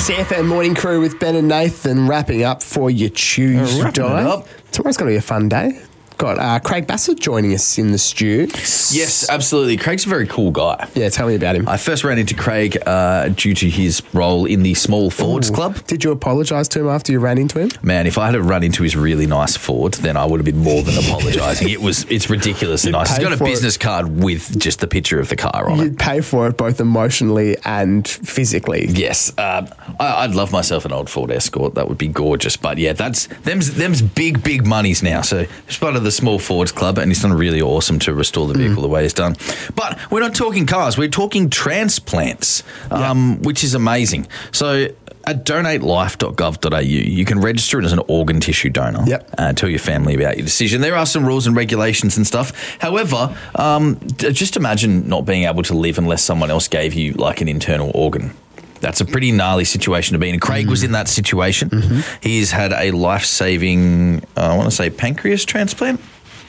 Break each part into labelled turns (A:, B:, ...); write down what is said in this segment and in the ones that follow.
A: CFM Morning Crew with Ben and Nathan wrapping up for your Tuesday. Tomorrow's going to be a fun day. Got Craig Bassett joining us in the stew.
B: Yes, absolutely. Craig's a very cool guy.
A: Yeah, tell me about him.
B: I first ran into Craig due to his role in the Small Forwards Club.
A: Did you apologise to him after you ran into him?
B: Man, if I had run into his really nice Ford, then I would have been more than apologising. It's ridiculously nice. He's got a business card with just the picture of the car on it.
A: You'd pay for it both emotionally and physically.
B: Yes. I'd love myself an old Ford Escort. That would be gorgeous. But yeah, them's big monies now. So it's part of the Small Forwards Club, and he's done really awesome to restore the vehicle the way he's done. But we're not talking cars, we're talking transplants, which is amazing. So at donatelife.gov.au, you can register as an organ tissue donor. Tell your family about your decision. There are some rules and regulations and stuff. However, just imagine not being able to live unless someone else gave you like an internal organ. That's a pretty gnarly situation to be in. And Craig was in that situation. He's had a life-saving, I want to say pancreas transplant.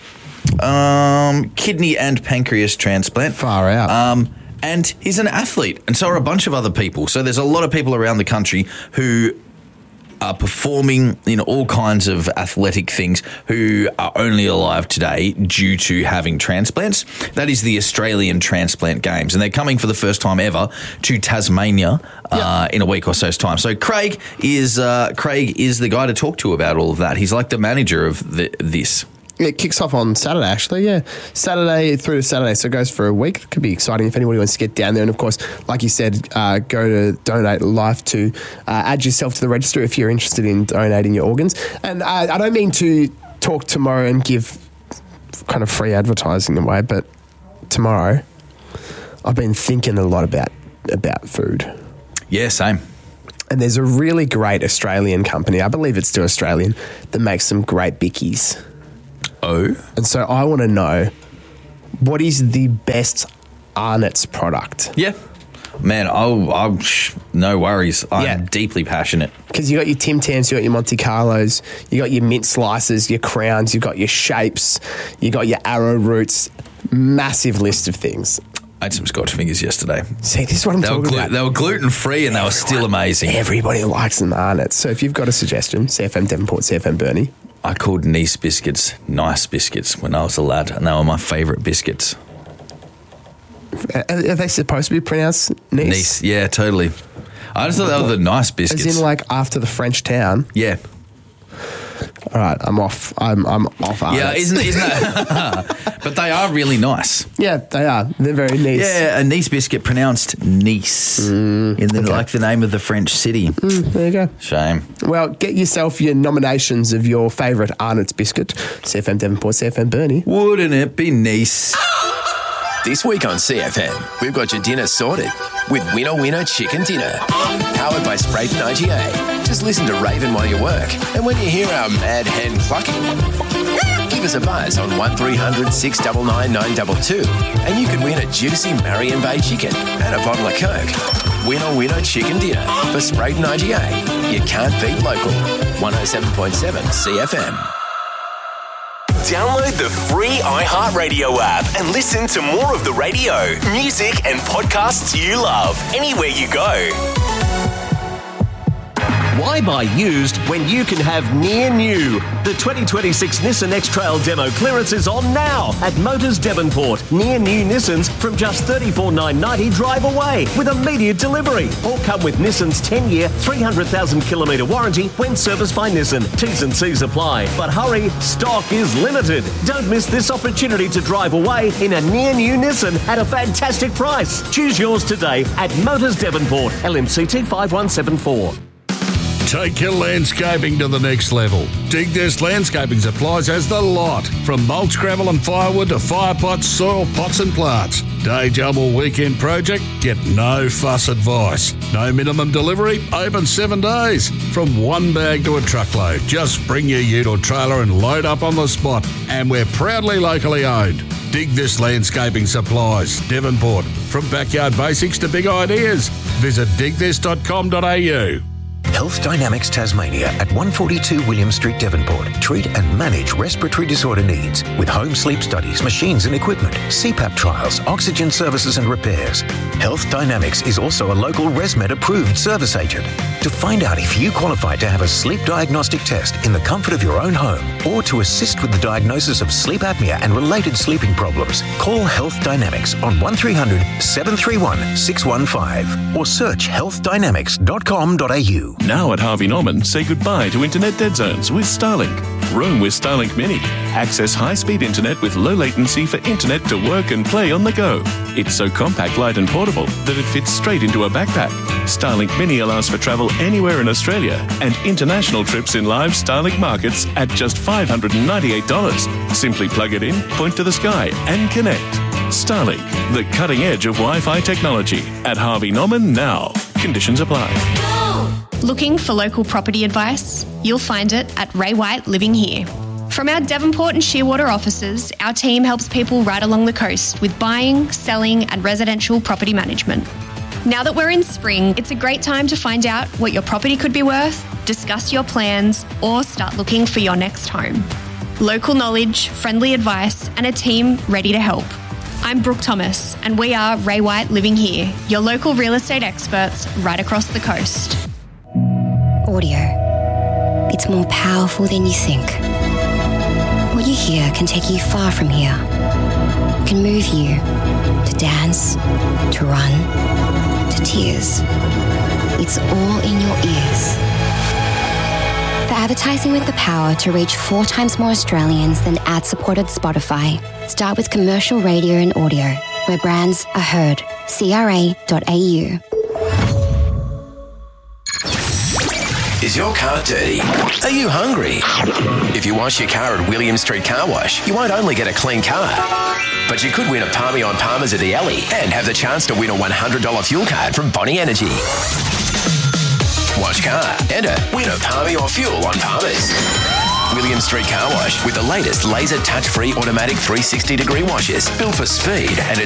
B: Kidney and pancreas transplant.
A: Far out.
B: And he's an athlete, and so are a bunch of other people. So there's a lot of people around the country who are performing in all kinds of athletic things who are only alive today due to having transplants. That is the Australian Transplant Games, and they're coming for the first time ever to Tasmania in a week or so's time. So Craig is the guy to talk to about all of that. He's like the manager of this.
A: It kicks off on Saturday, actually, Saturday through to Saturday, so it goes for a week. It could be exciting if anybody wants to get down there. And, of course, like you said, go to Donate Life to add yourself to the register if you're interested in donating your organs. And I don't mean to talk tomorrow and give kind of free advertising away, but tomorrow I've been thinking a lot about food.
B: Yeah, same.
A: And there's a really great Australian company, I believe it's still Australian, that makes some great bickies.
B: Oh.
A: And so I want to know, what is the best Arnott's product?
B: Yeah. Man, no worries. I'm deeply passionate.
A: Because you got your Tim Tams, you got your Monte Carlos, you got your mint slices, your crowns, you got your shapes, you got your arrowroots, massive list of things.
B: I had some Scotch fingers yesterday.
A: See, this is what I'm talking about.
B: They were gluten-free and they were still amazing.
A: Everybody likes them Arnott's. So if you've got a suggestion, CFM Devonport, CFM Burnie.
B: I called Nice biscuits nice biscuits when I was a lad, and they were my favourite biscuits.
A: Are they supposed to be pronounced Nice?
B: Nice, yeah, totally. I just thought they were the nice biscuits.
A: As in, like, after the French town?
B: Yeah.
A: All right, I'm off. I'm off. Arnott's.
B: Yeah, isn't that? But they are really nice.
A: Yeah, they are. They're very nice.
B: Yeah, a Nice biscuit pronounced Nice, like the name of the French city.
A: There you go.
B: Shame.
A: Well, get yourself your nominations of your favourite Arnott's biscuit. CFM Devonport, CFM Burnie.
B: Wouldn't it be nice?
C: This week on CFM, we've got your dinner sorted with Winner Chicken Dinner. Powered by Sprayton IGA. Just listen to Raven while you work. And when you hear our mad hen clucking, give us a buzz on 1300 699 922 and you could win a juicy Marion Bay chicken and a bottle of Coke. Winner Chicken Dinner for Sprayton IGA. You can't beat local. 107.7 CFM.
D: Download the free iHeartRadio app and listen to more of the radio, music, and podcasts you love anywhere you go.
E: Why buy used when you can have near new? The 2026 Nissan X-Trail demo clearance is on now at Motors Devonport. Near new Nissans from just $34,990 drive away with immediate delivery. Or come with Nissan's 10-year, 300,000 kilometre warranty when serviced by Nissan. T's and C's apply. But hurry, stock is limited. Don't miss this opportunity to drive away in a near new Nissan at a fantastic price. Choose yours today at Motors Devonport, LMCT 5174.
F: Take your landscaping to the next level. Dig This Landscaping Supplies has the lot. From mulch, gravel and firewood to fire pots, soil pots and plants. Day job or weekend project? Get no fuss advice. No minimum delivery? Open 7 days. From one bag to a truckload. Just bring your ute or trailer and load up on the spot. And we're proudly locally owned. Dig This Landscaping Supplies, Devonport. From backyard basics to big ideas. Visit digthis.com.au.
G: Health Dynamics Tasmania at 142 William Street, Devonport. Treat and manage respiratory disorder needs with home sleep studies, machines and equipment, CPAP trials, oxygen services and repairs. Health Dynamics is also a local ResMed approved service agent. To find out if you qualify to have a sleep diagnostic test in the comfort of your own home or to assist with the diagnosis of sleep apnea and related sleeping problems, call Health Dynamics on 1300 731 615 or search healthdynamics.com.au.
H: Now at Harvey Norman, say goodbye to internet dead zones with Starlink. Roam with Starlink Mini. Access high-speed internet with low latency for internet to work and play on the go. It's so compact, light and portable that it fits straight into a backpack. Starlink Mini allows for travel anywhere in Australia and international trips in live Starlink markets at just $598. Simply plug it in, point to the sky and connect. Starlink, the cutting edge of Wi-Fi technology at Harvey Norman now. Conditions apply.
I: Looking for local property advice? You'll find it at Ray White Living Here. From our Devonport and Shearwater offices, our team helps people right along the coast with buying, selling and residential property management. Now that we're in spring, it's a great time to find out what your property could be worth, discuss your plans, or start looking for your next home. Local knowledge, friendly advice and a team ready to help. I'm Brooke Thomas and we are Ray White Living Here, your local real estate experts right across the coast.
J: Audio. It's more powerful than you think. What you hear can take you far from here. It can move you to dance, to run, to tears. It's all in your ears. For advertising with the power to reach 4 times more Australians than ad-supported Spotify, start with commercial radio and audio, where brands are heard. CRA.au.
C: Is your car dirty? Are you hungry? If you wash your car at William Street Car Wash, you won't only get a clean car, but you could win a Palmy on Palmers at the Alley and have the chance to win a $100 fuel card from Bonnie Energy. Wash car, enter, win a Palmy or fuel on Palmers. William Street Car Wash with the latest laser touch-free automatic 360-degree washes built for speed and a